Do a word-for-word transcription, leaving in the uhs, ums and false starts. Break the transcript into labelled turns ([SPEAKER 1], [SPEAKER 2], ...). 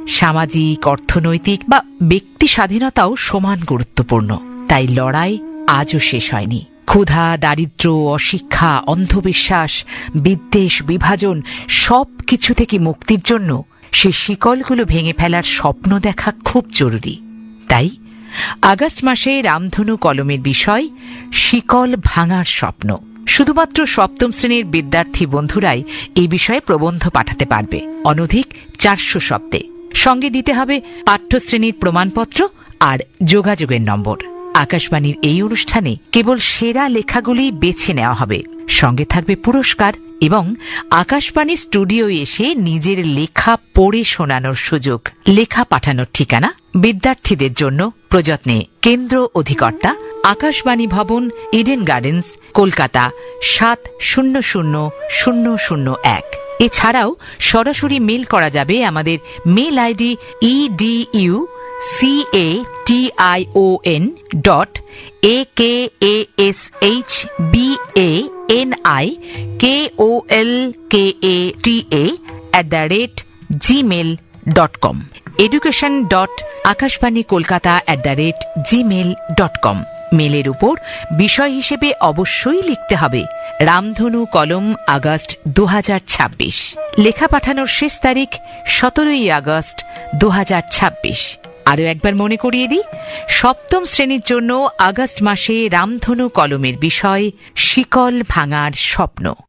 [SPEAKER 1] সামাজিক, অর্থনৈতিক বা ব্যক্তি স্বাধীনতাও সমান গুরুত্বপূর্ণ। তাই লড়াই আজও শেষ হয়নি। ক্ষুধা, দারিদ্র্য, অশিক্ষা, অন্ধবিশ্বাস, বিদ্বেষ, বিভাজন সব কিছু থেকে মুক্তির জন্য সে শিকলগুলো ভেঙে ফেলার স্বপ্ন দেখা খুব জরুরি। তাই আগস্ট মাসে রামধনু কলমের বিষয় শিকল ভাঙার স্বপ্ন। শুধুমাত্র সপ্তম শ্রেণীর বিদ্যার্থী বন্ধুরাই এই বিষয়ে প্রবন্ধ পাঠাতে পারবে, অনধিক চারশো শব্দে। সঙ্গে দিতে হবে পাঠ্যশ্রেণীর প্রমাণপত্র আর যোগাযোগের নম্বর। আকাশবাণীর এই অনুষ্ঠানে কেবল সেরা লেখাগুলি বেছে নেওয়া হবে। সঙ্গে থাকবে পুরস্কার এবং আকাশবাণী স্টুডিও এসে নিজের লেখা পড়ে শোনানোর সুযোগ। লেখা পাঠানোর ঠিকানা বিদ্যার্থীদের জন্য প্রযত্নে কেন্দ্র অধিকর্তা, আকাশবাণী ভবন, ইডেন গার্ডেন্স, কলকাতা সাত শূন্য শূন্য শূন্য শূন্য এক। এছাড়াও সরাসরি মেল করা যাবে আমাদের mail ID edu C A T I O N dot A K A S H B A N I K O L K A T A at the rate Gmail dot com, education dot Akashvani Kolkata at the rate Gmail dot com. মেলের উপর বিষয় হিসেবে অবশ্যই লিখতে হবে রামধনু কলম August দু হাজার ছাব্বিশ। লেখা পাঠানোর শেষ তারিখ সতেরোই আগস্ট দু হাজার ছাব্বিশ। আরও একবার মনে করিয়ে দিই, সপ্তম শ্রেণীর জন্য আগস্ট মাসে রামধনু কলমের বিষয় শিকল ভাঙার স্বপ্ন।